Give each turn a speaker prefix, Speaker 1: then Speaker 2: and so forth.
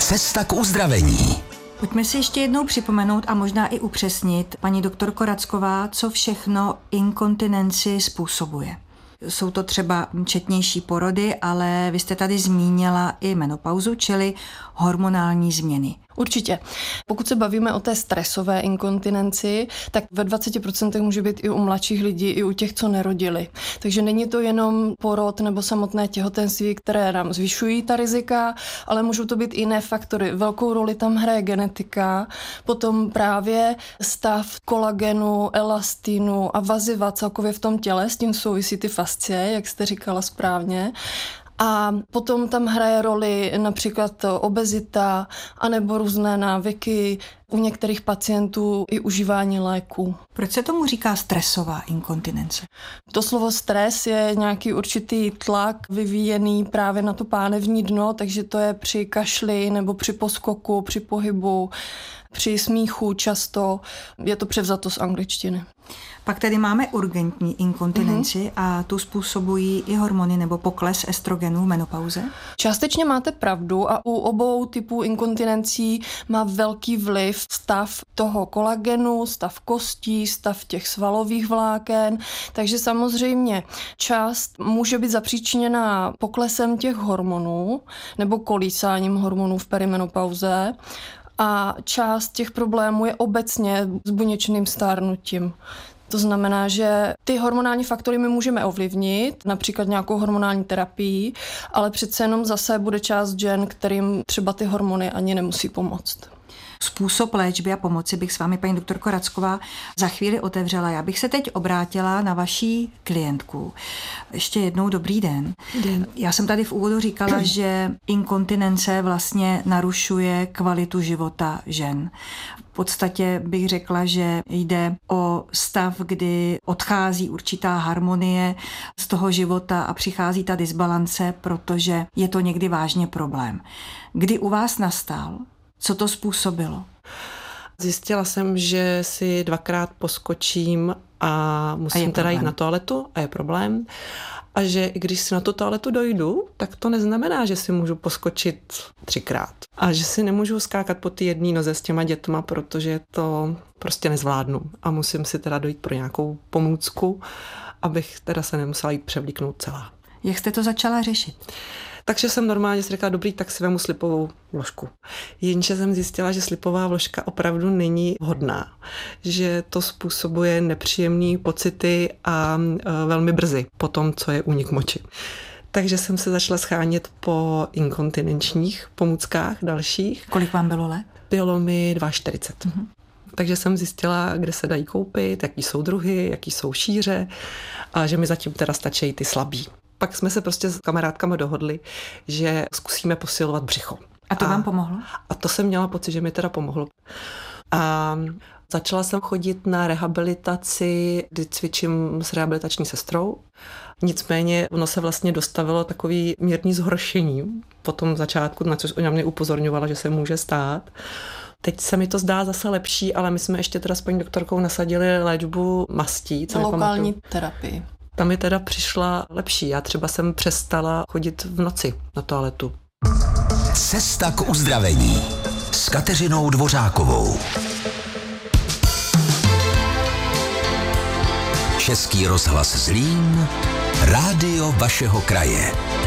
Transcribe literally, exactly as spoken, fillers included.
Speaker 1: Cesta k uzdravení.
Speaker 2: Pojďme si ještě jednou připomenout a možná i upřesnit, paní doktorko Racková, co všechno inkontinenci způsobuje. Jsou to třeba četnější porody, ale vy jste tady zmínila i menopauzu, čili hormonální změny.
Speaker 3: Určitě. Pokud se bavíme o té stresové inkontinenci, tak ve dvacet procent může být i u mladších lidí, i u těch, co nerodili. Takže není to jenom porod nebo samotné těhotenství, které nám zvyšují ta rizika, ale můžou to být i jiné faktory. Velkou roli tam hraje genetika, potom právě stav kolagenu, elastinu a vaziva celkově v tom těle, s tím souvisí ty fascie, jak jste říkala správně. A potom tam hraje roli například obezita anebo různé návyky, u některých pacientů i užívání léků.
Speaker 2: Proč se tomu říká stresová inkontinence?
Speaker 3: To slovo stres je nějaký určitý tlak vyvíjený právě na to pánevní dno, takže to je při kašli nebo při poskoku, při pohybu, při smíchu často. Je to převzato z angličtiny.
Speaker 2: Pak tady máme urgentní inkontinenci mm-hmm. a tu způsobují i hormony nebo pokles estrogenů v menopauze?
Speaker 3: Částečně máte pravdu a u obou typů inkontinencí má velký vliv stav toho kolagenu, stav kostí, stav těch svalových vláken, takže samozřejmě část může být zapříčiněná poklesem těch hormonů nebo kolísáním hormonů v perimenopauze. A část těch problémů je obecně s buněčným stárnutím. To znamená, že ty hormonální faktory my můžeme ovlivnit, například nějakou hormonální terapii, ale přece jenom zase bude část žen, kterým třeba ty hormony ani nemusí pomoct.
Speaker 2: Způsob léčby a pomoci bych s vámi, paní doktorko Racková, za chvíli otevřela. Já bych se teď obrátila na vaší klientku. Ještě jednou dobrý den. den. Já jsem tady v úvodu říkala, že inkontinence vlastně narušuje kvalitu života žen. V podstatě bych řekla, že jde o stav, kdy odchází určitá harmonie z toho života a přichází ta disbalance, protože je to někdy vážně problém. Kdy u vás nastal? Co to způsobilo?
Speaker 4: Zjistila jsem, že si dvakrát poskočím a musím a teda jít na toaletu a je problém. A že i když si na tu toaletu dojdu, tak to neznamená, že si můžu poskočit třikrát. A že si nemůžu skákat po ty jedné noze s těma dětma, protože to prostě nezvládnu. A musím si teda dojít pro nějakou pomůcku, abych teda se nemusela jít převlíknout celá.
Speaker 2: Jak jste to začala řešit?
Speaker 4: Takže jsem normálně si řekla, dobrý, tak si vemu slipovou vložku. Jenže jsem zjistila, že slipová vložka opravdu není vhodná. Že to způsobuje nepříjemné pocity a e, velmi brzy po tom, co je únik moči. Takže jsem se začala schánět po inkontinenčních pomůckách dalších.
Speaker 2: Kolik vám bylo let?
Speaker 4: Bylo mi čtyřicet dva. Mm-hmm. Takže jsem zjistila, kde se dají koupit, jaký jsou druhy, jaký jsou šíře a že mi zatím teda stačí ty slabý. Pak jsme se prostě s kamarádkama dohodli, že zkusíme posilovat břicho.
Speaker 2: A to a, vám pomohlo?
Speaker 4: A to jsem měla pocit, že mi teda pomohlo. A začala jsem chodit na rehabilitaci, kdy cvičím s rehabilitační sestrou. Nicméně ono se vlastně dostavilo takový mírný zhoršení po tom začátku, na což ona mě upozorňovala, že se může stát. Teď se mi to zdá zase lepší, ale my jsme ještě teda s paní doktorkou nasadili léčbu mastí. Co
Speaker 3: lokální terapii.
Speaker 4: Tam mi teda přišla lepší. Já třeba jsem přestala chodit v noci na toaletu.
Speaker 1: Cesta k uzdravení s Kateřinou Dvořákovou. Český rozhlas Zlín, rádio vašeho kraje.